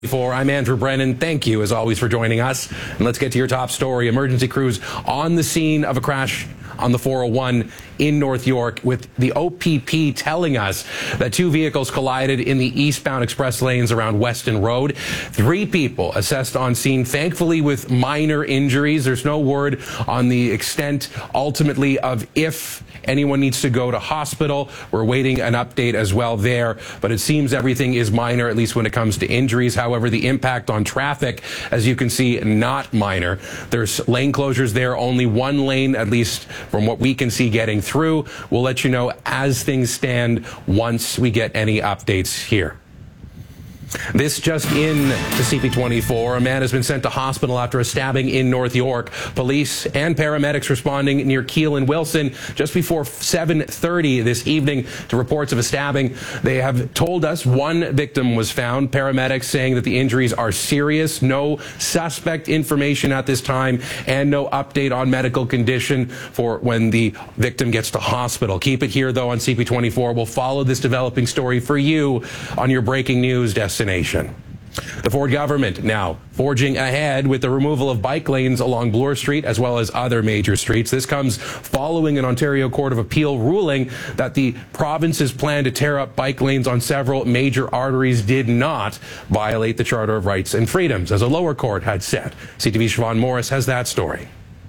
I'm Andrew Brennan. Thank you, as always, for joining us. And let's get to your top story. Emergency crews on the scene of a crash on the 401 in North York, with the OPP telling us that two vehicles collided in the eastbound express lanes around Weston Road. 3 people assessed on scene, thankfully with minor injuries. There's no word on the extent, ultimately, of if anyone needs to go to hospital. We're waiting an update as well there, but it seems everything is minor, at least when it comes to injuries. However, the impact on traffic, as you can see, not minor. There's lane closures there, only one lane, at least from what we can see, getting through. We'll let you know as things stand once we get any updates here. This just in to CP24. A man has been sent to hospital after a stabbing in North York. Police and paramedics responding near Keele and Wilson just before 7:30 this evening to reports of a stabbing. They have told us one victim was found. Paramedics saying that the injuries are serious. No suspect information at this time, and no update on medical condition for when the victim gets to hospital. Keep it here, though, on CP24. We'll follow this developing story for you on your breaking news destination. The Ford government now forging ahead with the removal of bike lanes along Bloor Street as well as other major streets. This comes following an Ontario Court of Appeal ruling that the province's plan to tear up bike lanes on several major arteries did not violate the Charter of Rights and Freedoms, as a lower court had said. CTV's Siobhan Morris has that story.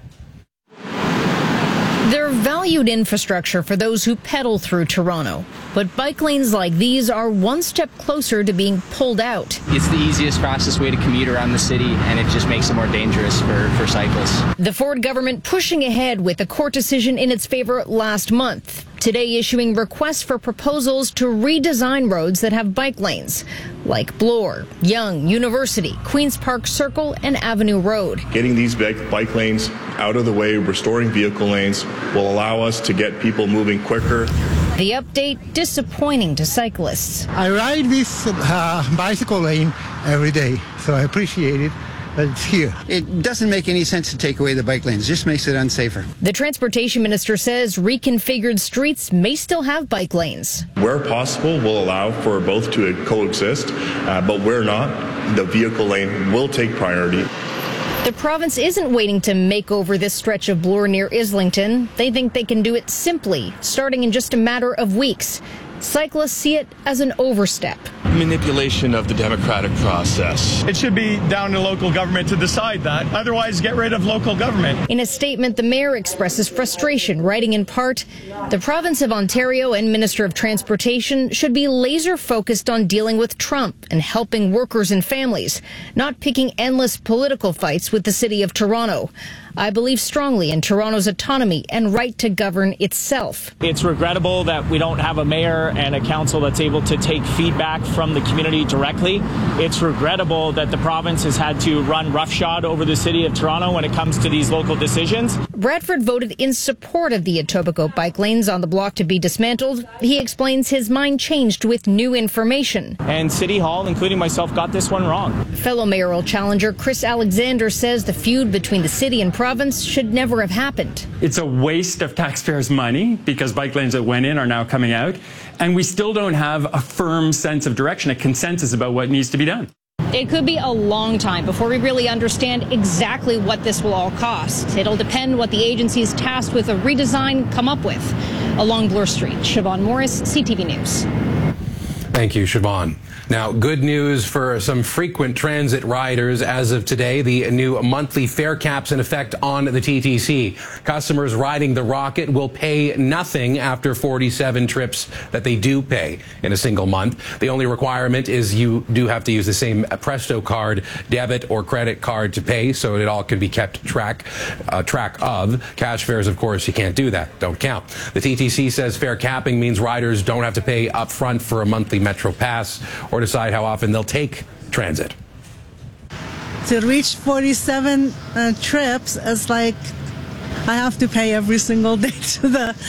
They're valued infrastructure for those who pedal through Toronto. But bike lanes like these are one step closer to being pulled out. It's the easiest, fastest way to commute around the city, and it just makes it more dangerous for cyclists. The Ford government pushing ahead with a court decision in its favor last month. Today issuing requests for proposals to redesign roads that have bike lanes, like Bloor, Yonge, University, Queen's Park Circle, and Avenue Road. Getting these bike lanes out of the way, restoring vehicle lanes, will allow us to get people moving quicker. The update disappointing to cyclists. I ride this bicycle lane every day, so I appreciate it. But it's here. It doesn't make any sense to take away the bike lanes. It just makes it unsafer. The transportation minister says reconfigured streets may still have bike lanes. Where possible, we'll allow for both to coexist, but where not, the vehicle lane will take priority. The province isn't waiting to make over this stretch of Bloor near Islington. They think they can do it simply, starting in just a matter of weeks. Cyclists see it as an overstep. Manipulation of the democratic process. It should be down to local government to decide that. Otherwise, get rid of local government. In a statement, the mayor expresses frustration, writing in part, the province of Ontario and Minister of Transportation should be laser focused on dealing with Trump and helping workers and families, not picking endless political fights with the city of Toronto. I believe strongly in Toronto's autonomy and right to govern itself. It's regrettable that we don't have a mayor and a council that's able to take feedback from the community directly. It's regrettable that the province has had to run roughshod over the city of Toronto when it comes to these local decisions. Bradford voted in support of the Etobicoke bike lanes on the block to be dismantled. He explains his mind changed with new information. And City Hall, including myself, got this one wrong. Fellow mayoral challenger Chris Alexander says the feud between the city and province should never have happened. It's a waste of taxpayers' money because bike lanes that went in are now coming out, and we still don't have a firm sense of direction, a consensus about what needs to be done. It could be a long time before we really understand exactly what this will all cost. It'll depend what the agencies tasked with a redesign come up with. Along Bloor Street, Siobhan Morris, CTV News. Thank you, Siobhan. Now, good news for some frequent transit riders. As of today, the new monthly fare caps in effect on the TTC. Customers riding the Rocket will pay nothing after 47 trips that they do pay in a single month. The only requirement is you do have to use the same Presto card, debit or credit card to pay, so it all can be kept track of. Cash fares, of course, you can't do that. Don't count. The TTC says fare capping means riders don't have to pay up front for a monthly Metro Pass or decide how often they'll take transit. To reach 47 trips, it's like I have to pay every single day to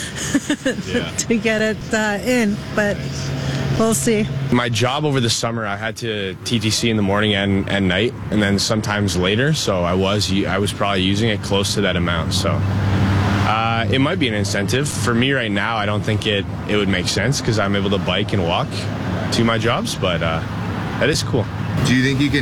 the to get it in, but we'll see. My job over the summer, I had to TTC in the morning and night, and then sometimes later. So I was probably using it close to that amount. So it might be an incentive for me right now. I don't think it would make sense because I'm able to bike and walk to my jobs, but that is cool. Do you think you can